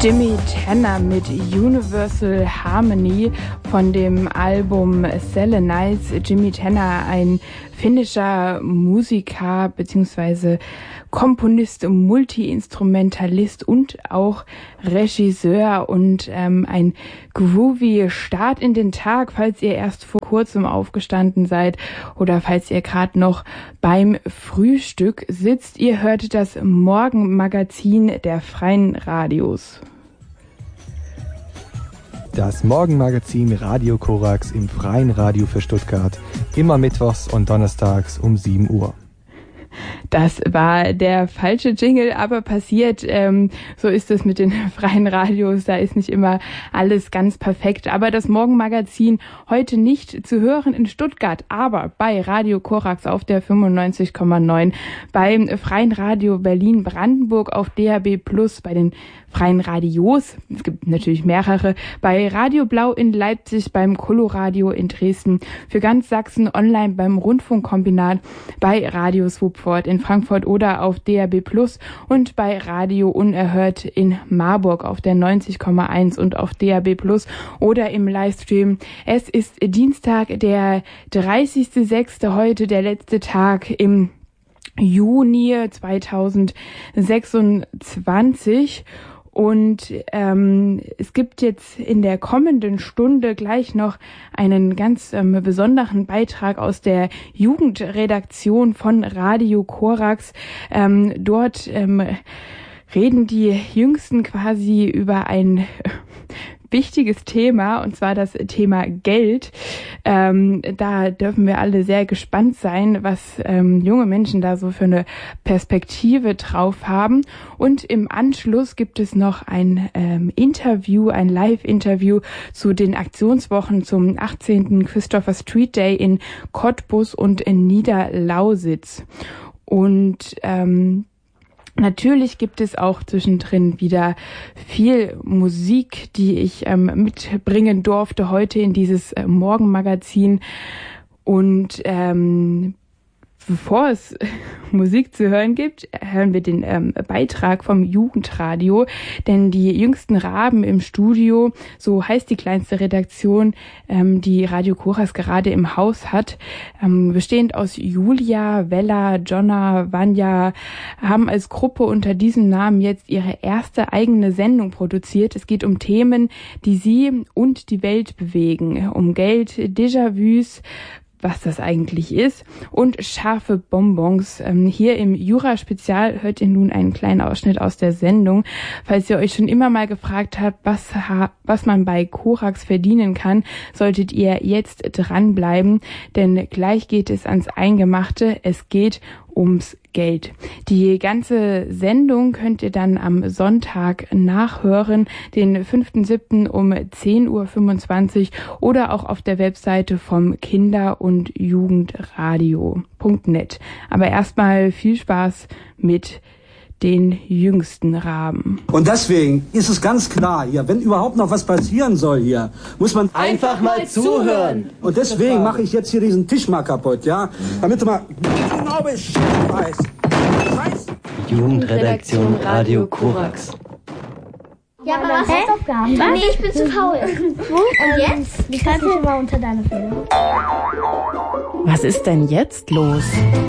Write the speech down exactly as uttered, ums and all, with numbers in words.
Jimmy Tenner mit Universal Harmony von dem Album Selenite. Jimmy Tenner, ein finnischer Musiker bzw. Komponist, Multi-Instrumentalist und auch Regisseur und ähm, ein groovy Start in den Tag, falls ihr erst vor kurzem aufgestanden seid oder falls ihr gerade noch beim Frühstück sitzt. Ihr hört das Morgenmagazin der Freien Radios. Das Morgenmagazin Radio Korax im Freien Radio für Stuttgart. Immer mittwochs und donnerstags um sieben Uhr. Das war der falsche Jingle, aber passiert. Ähm, so ist es mit den freien Radios. Da ist nicht immer alles ganz perfekt. Aber das Morgenmagazin heute nicht zu hören in Stuttgart, aber bei Radio Korax auf der fünfundneunzig Komma neun, beim Freien Radio Berlin-Brandenburg auf D A B plus, bei den Freien Radios, es gibt natürlich mehrere, bei Radio Blau in Leipzig, beim Coloradio in Dresden, für ganz Sachsen online beim Rundfunkkombinat, bei Radio Swupford in Frankfurt oder auf D A B plus und bei Radio Unerhört in Marburg auf der neunzig Komma eins und auf D A B plus oder im Livestream. Es ist Dienstag, der dreißigster sechster heute, der letzte Tag im Juni zweitausendsechsundzwanzig. Und ähm, es gibt jetzt in der kommenden Stunde gleich noch einen ganz ähm, besonderen Beitrag aus der Jugendredaktion von Radio Korax. Ähm, dort ähm, reden die Jüngsten quasi über ein wichtiges Thema, und zwar das Thema Geld. Ähm, da dürfen wir alle sehr gespannt sein, was ähm, junge Menschen da so für eine Perspektive drauf haben. Und im Anschluss gibt es noch ein ähm, Interview, ein Live-Interview zu den Aktionswochen zum achtzehnten Christopher Street Day in Cottbus und in Niederlausitz. Und ähm, natürlich gibt es auch zwischendrin wieder viel Musik, die ich ähm, mitbringen durfte heute in dieses äh, Morgenmagazin. Und ähm, bevor es Musik zu hören gibt, hören wir den ähm, Beitrag vom Jugendradio, denn die jüngsten Raben im Studio, so heißt die kleinste Redaktion, ähm, die Radio Korax gerade im Haus hat, ähm, bestehend aus Julia, Vella, Jonna, Vanja, haben als Gruppe unter diesem Namen jetzt ihre erste eigene Sendung produziert. Es geht um Themen, die sie und die Welt bewegen, um Geld, Déjà-vus, was das eigentlich ist, und scharfe Bonbons. Ähm, hier im Jura-Spezial hört ihr nun einen kleinen Ausschnitt aus der Sendung. Falls ihr euch schon immer mal gefragt habt, was, ha- was man bei Korax verdienen kann, solltet ihr jetzt dranbleiben, denn gleich geht es ans Eingemachte. Es geht ums Geld. Die ganze Sendung könnt ihr dann am Sonntag nachhören, den fünften siebten um zehn Uhr fünfundzwanzig oder auch auf der Webseite vom Kinder- und Jugendradio punkt net. Aber erstmal viel Spaß mit den jüngsten Raben. Und deswegen ist es ganz klar hier, wenn überhaupt noch was passieren soll hier, muss man einfach mal zuhören. Und deswegen mache ich jetzt hier diesen Tisch mal kaputt, ja? Damit du mal genau Bescheid weißt. Scheiße. Jugendredaktion Radio Korax. Ja, aber was Hausaufgaben? Nee, ich bin zu faul. Und jetzt? Ich schreibe mich immer unter deine Fälle. Was ist denn jetzt los?